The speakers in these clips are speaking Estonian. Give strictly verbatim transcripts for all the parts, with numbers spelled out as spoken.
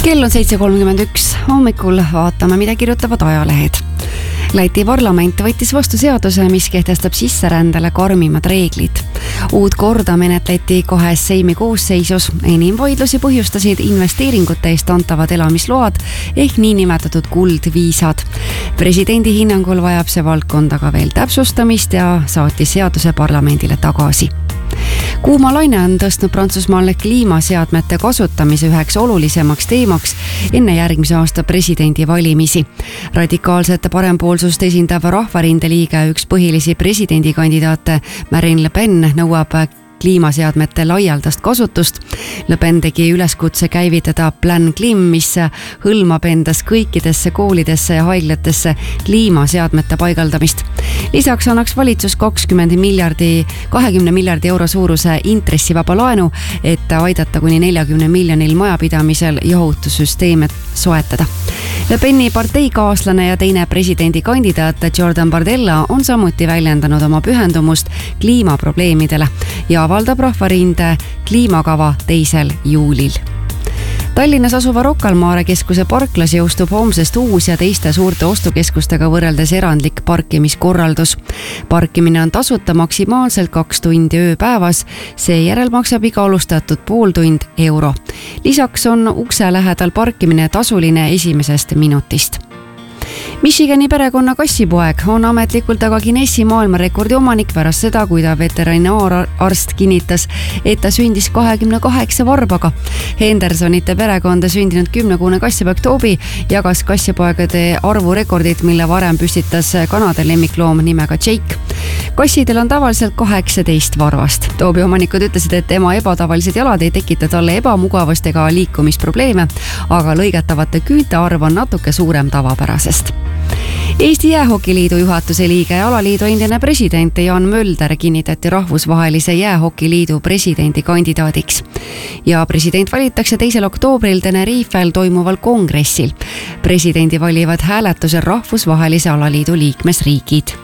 Kell on seitse kolmkümmend üks hommikul, vaatame, mida kirjutavad ajalehed. Läti parlament võttis vastu seaduse, mis kehtestab sisserändele karmimad reeglid. Uut korda menetleti kahes seimi koosseisus. Enim vaidlusi põhjustasid investeeringute eest antavad elamisload ehk niinimetatud kuldviisad. Presidendi hinnangul vajab see valdkond aga veel täpsustamist ja saatis seaduse parlamendile tagasi. Kuuma laine on tõstnud Prantsusmaal kliimaseadmete kasutamise üheks olulisemaks teemaks enne järgmise aasta presidendi valimisi. Radikaalsete parempoolsust esindav Rahvarinde liige, üks põhilisi presidendikandidaate Marine Le Pen, nõuab kliimaseadmete laialdast kasutust. Le Pen tegi üleskutse käivitada Plan Clim, mis hõlmab endas kõikidesse koolidesse ja haiglatesse kliimaseadmete paigaldamist. Lisaks annaks valitsus kakskümmend miljardi, kahekümne miljardi euro suuruse intressivaba laenu, et aidata kuni neljakümne miljonil majapidamisel jahutussüsteeme soetada. Le Peni parteikaaslane ja teine presidendikandidaat Jordan Bardella on samuti väljendanud oma pühendumust kliimaprobleemidele ja avaldab Rahvarinde kliimakava teisel juulil. Tallinnas asuva Rocca al Mare keskuse parklas jõustub homsest uus ja teiste suurte ostukeskustega võrreldes erandlik parkimiskorraldus. Parkimine on tasuta maksimaalselt kaks tundi ööpäevas, seejärel maksab iga alustatud pool tund euro. Lisaks on ukse lähedal parkimine tasuline esimesest minutist. Michigani perekonna kassipoeg on ametlikult aga Guinessi maailmarekordi omanik pärast seda, kui ta veterinaararst kinnitas, et ta sündis kahekümne kaheksa varbaga. Hendersonite perekonda sündinud kümnekuune kassipoeg Toby jagas kassipoegade arvurekordit, mille varem püstitas Kanada lemmikloom nimega Jake. Kassidel on tavaliselt kaheksateist varvast. Toby omanikud ütlesid, et tema ebatavalised jalad ei tekita talle ebamugavust ega liikumisprobleeme, aga lõigatavate küünte arv on natuke suurem tavapärasest. Eesti Jäähokiliidu juhatuse liige ja alaliidu endine president Jan Mölder kinnitati rahvusvahelise Jäähokiliidu presidendi kandidaadiks. Ja president valitakse teisel oktoobril Tenerifel toimuval kongressil. Presidendi valivad hääletusel rahvusvahelise alaliidu liikmesriigid.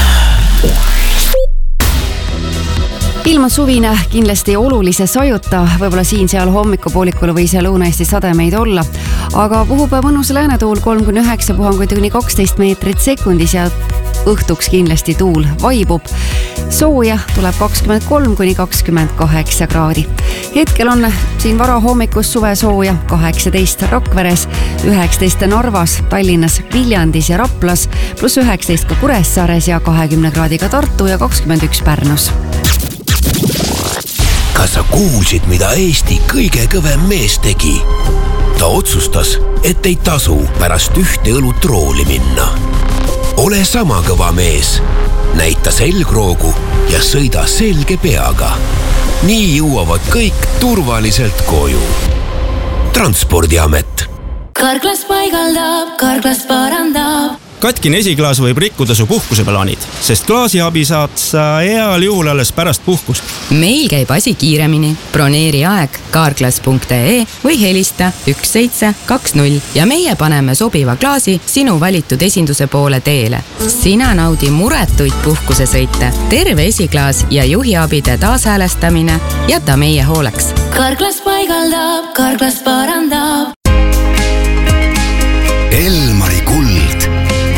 Ilm on suvine, kindlasti olulise sajuta, võib-olla siin-seal hommikupoolikul või seal Lõuna-Eesti sademeid olla, aga puhub mõnus läänetuul kolm kuni üheksa puhanguid kuni kaksteist meetrit sekundis ja õhtuks kindlasti tuul vaibub. Sooja tuleb kakskümmend kolm kuni kakskümmend kaheksa kraadi. Hetkel on siin vara hommikus suve sooja kaheksateist Rakveres, üheksateist Narvas, Tallinnas, Viljandis ja Raplas, pluss üheksateist ka Kuressaares ja kahekümne kraadiga Tartu ja kakskümmend üks Pärnus. Kas sa kuulsid, mida Eesti kõige kõvem mees tegi? Ta otsustas, et ei tasu pärast ühte õlut rooli minna. Ole sama kõva mees. Näita selgroogu ja sõida selge peaga. Nii jõuavad kõik turvaliselt koju. Transpordiamet. Karklas paigaldab, Karklas parandab. Katkine esiklaas võib rikkuda su puhkuseplaanid, sest klaasiabi saad sa heal juhul alles pärast puhkust. Meil käib asi kiiremini. Broneeri aeg karklas punkt ee või helista üks seitse kaks null ja meie paneme sobiva klaasi sinu valitud esinduse poole teele. Sina naudi muretuid puhkusesõite, terve esiklaas ja juhiabide taashäälestamine jäta meie hooleks. Karklas paigaldab, Karklas parandab.